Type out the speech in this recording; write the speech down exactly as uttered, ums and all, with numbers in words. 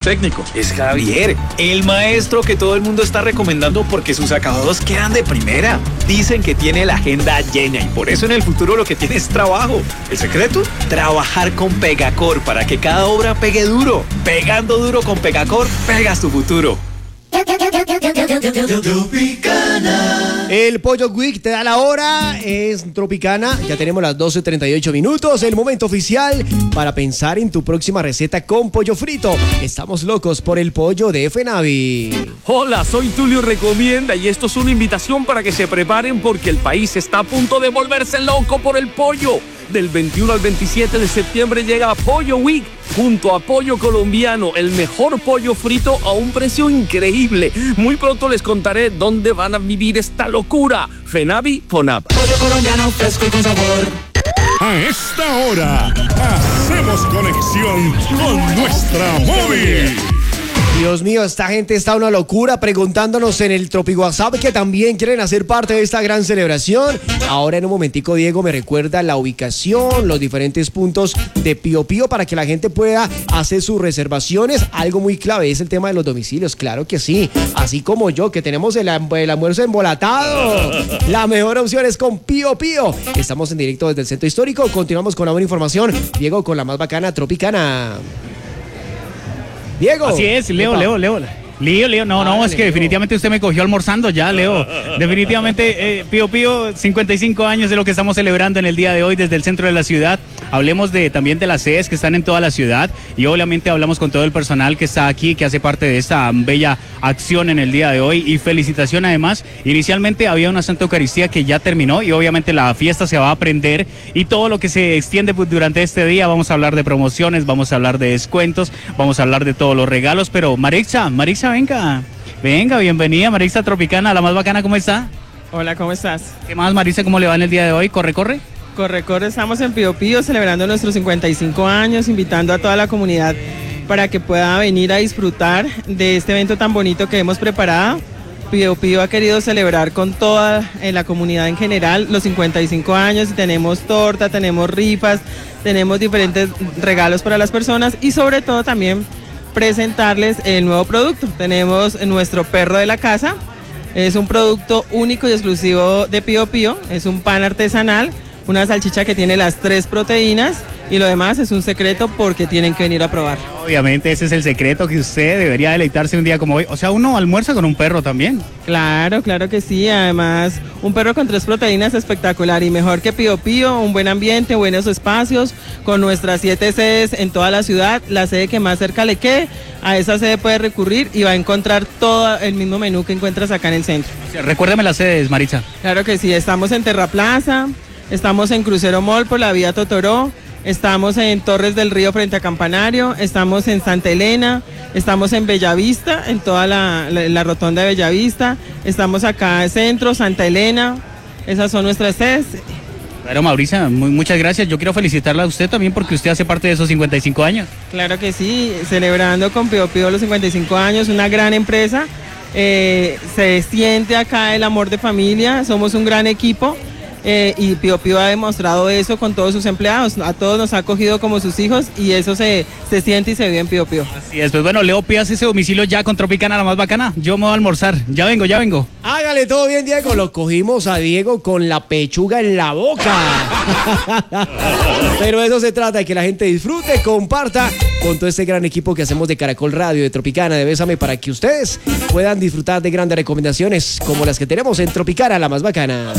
técnico, es Javier, el maestro que todo el mundo está recomendando porque sus acabados quedan de primera. Dicen que tiene la agenda llena y por eso en el futuro lo que tiene es trabajo. ¿El secreto? Trabajar con Pegacor para que cada obra pegue duro. Pegando duro con Pegacor, pegas tu futuro. El Pollo Week te da la hora, es Tropicana, ya tenemos las doce treinta y ocho minutos, el momento oficial para pensar en tu próxima receta con pollo frito. Estamos locos por el pollo de FENAVI. Hola, soy Tulio Recomienda y esto es una invitación para que se preparen porque el país está a punto de volverse loco por el pollo. Del veintiuno al veintisiete de septiembre llega Pollo Week junto a Pollo Colombiano, el mejor pollo frito a un precio increíble. Muy pronto les contaré dónde van a vivir esta locura. FENAVI, FONAP. Pollo colombiano fresco y con sabor. A esta hora hacemos conexión con nuestra móvil. Dios mío, esta gente está una locura preguntándonos en el Tropi WhatsApp que también quieren hacer parte de esta gran celebración. Ahora en un momentico Diego me recuerda la ubicación, los diferentes puntos de Pío Pío para que la gente pueda hacer sus reservaciones. Algo muy clave es el tema de los domicilios, claro que sí. Así como yo, que tenemos el, el almuerzo embolatado. La mejor opción es con Pío Pío. Estamos en directo desde el Centro Histórico. Continuamos con la buena información. Diego, con la más bacana Tropicana. Diego. Así es, Leo, Epa. Leo, Leo. Leo, Leo, no, ah, no, es que Leo. Definitivamente usted me cogió almorzando ya, Leo. Definitivamente, eh, Pío Pío, cincuenta y cinco años de lo que estamos celebrando en el día de hoy desde el centro de la ciudad. Hablemos de también de las sedes que están en toda la ciudad y obviamente hablamos con todo el personal que está aquí, que hace parte de esta bella acción en el día de hoy y felicitación además. Inicialmente había una Santa Eucaristía que ya terminó y obviamente la fiesta se va a aprender y todo lo que se extiende pues, durante este día. Vamos a hablar de promociones, vamos a hablar de descuentos, vamos a hablar de todos los regalos, pero Marixa, Marixa, venga, venga, bienvenida Marixa Tropicana, la más bacana, ¿cómo está? Hola, ¿cómo estás? ¿Qué más, Marixa, cómo le va en el día de hoy? ¿Corre, corre? Corre, corre, estamos en Pío Pío celebrando nuestros cincuenta y cinco años, invitando a toda la comunidad para que pueda venir a disfrutar de este evento tan bonito que hemos preparado. Pío Pío ha querido celebrar con toda en la comunidad en general los cincuenta y cinco años y tenemos torta, tenemos rifas, tenemos diferentes regalos para las personas y sobre todo también presentarles el nuevo producto. Tenemos nuestro perro de la casa, es un producto único y exclusivo de Pío Pío, es un pan artesanal, una salchicha que tiene las tres proteínas y lo demás es un secreto porque tienen que venir a probar. Obviamente ese es el secreto que usted debería deleitarse un día como hoy. O sea, uno almuerza con un perro también. Claro, claro que sí. Además, un perro con tres proteínas espectacular y mejor que Pío Pío, un buen ambiente, buenos espacios, con nuestras siete sedes en toda la ciudad. La sede que más cerca le quede, a esa sede puede recurrir y va a encontrar todo el mismo menú que encuentras acá en el centro. Recuérdame las sedes, Maritza. Claro que sí, estamos en Terraplaza, estamos en Crucero Mall por la vía Totoró, estamos en Torres del Río frente a Campanario, estamos en Santa Elena, estamos en Bellavista, en toda la, la, la rotonda de Bellavista, estamos acá en Centro, Santa Elena, esas son nuestras sedes. Claro, Mauricia, muy, muchas gracias. Yo quiero felicitarla a usted también porque usted hace parte de esos cincuenta y cinco años. Claro que sí, celebrando con Pío Pío los cincuenta y cinco años, una gran empresa, eh, se siente acá el amor de familia, somos un gran equipo. Eh, y Pío Pío ha demostrado eso con todos sus empleados, a todos nos ha acogido como sus hijos y eso se, se siente y se vive en Pío Pío. Así es, pues bueno, Leo, pidas ese domicilio ya con Tropicana, la más bacana. Yo me voy a almorzar, ya vengo, ya vengo. Hágale todo bien, Diego. Lo cogimos a Diego con la pechuga en la boca. Pero eso se trata, de que la gente disfrute, comparta con todo este gran equipo que hacemos de Caracol Radio, de Tropicana, de Bésame, para que ustedes puedan disfrutar de grandes recomendaciones como las que tenemos en Tropicana, la más bacana.